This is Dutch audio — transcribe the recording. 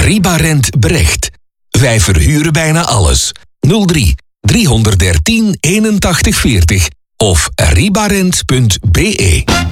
Ribarent Brecht. Wij verhuren bijna alles. 03 313 81 40 of ribarent.be.